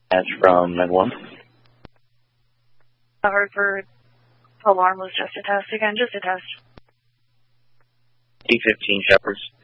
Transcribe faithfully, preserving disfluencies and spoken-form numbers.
That's from nine one. Hartford, alarm was just a test again, just a test. E fifteen Shepherds.